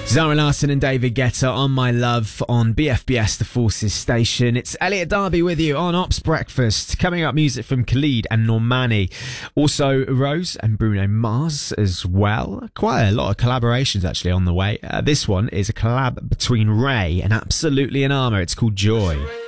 Zara Larsson and David Guetta on My Love on BFBS, the Forces station. It's Elliot Darby with you on Ops Breakfast. Coming up, music from Khalid and Normani. Also, Rose and Bruno Mars as well. Quite a lot of collaborations actually on the way. This one is a collab between Ray and Absolutely an Armour. It's called Joy.